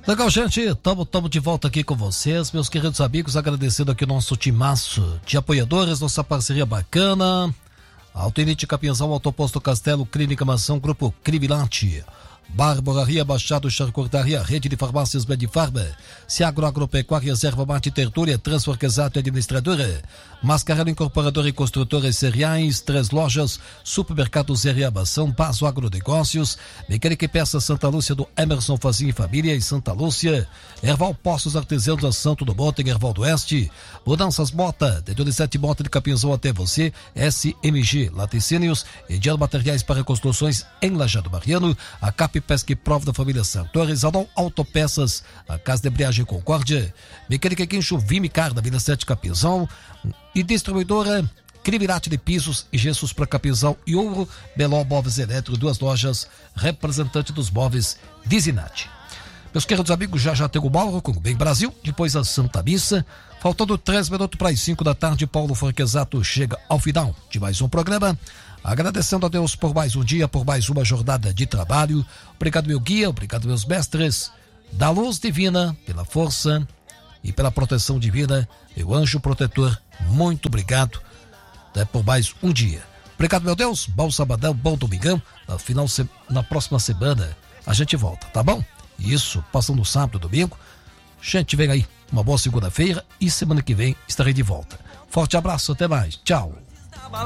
Legal, gente, estamos de volta aqui com vocês, meus queridos amigos, agradecendo aqui o nosso timaço de apoiadores, nossa parceria bacana, Autoinite Capinzão, Autoposto Castelo, Clínica Mansão, Grupo Crivilante, Barboraria, Baixado, Charcutaria, Rede de Farmácias Medifarma, Ciagro Agropecuária, Erva Mate Tertúlia, Transforquesato Administradora, Mascarelo Incorporadora e Construtora Cereais, 3 lojas, Supermercado Zeriaba, São Paso Agronegócios, Mecânica e Peças Santa Lúcia do Emerson Fazinho e Família em Santa Lúcia, Erval Poços Artesãos a Santo do Monte em Erval do Oeste, Mudanças Mota, de 27 Mota de Capinzão até você, SMG, Laticínios, Ediano Materiais para Construções em Lajado Mariano, a Cap Pesca e Prova da Família Santores, Adão Autopeças, a Casa de Embreagem Concórdia, Mecânica Quincho Vimicar da Vila 7 Capinzão e distribuidora Crivirate de Pisos e Gessos para Capinzão e Ouro, Beló Móveis Eletro, 2 lojas, representante dos móveis Dizinati. Meus queridos amigos, já tem o Mauro com o Bem Brasil, depois a Santa Missa, faltando 3 minutos para as 5 da tarde, Paulo Franquesato chega ao final de mais um programa. Agradecendo a Deus por mais um dia, por mais uma jornada de trabalho. Obrigado, meu guia, obrigado, meus mestres, da luz divina, pela força e pela proteção divina, meu anjo protetor, muito obrigado, né, por mais um dia. Obrigado, meu Deus, bom sabadão, bom domingão, na próxima semana a gente volta, tá bom? Isso, passando sábado, domingo, gente, vem aí, uma boa segunda-feira e semana que vem estarei de volta. Forte abraço, até mais, tchau.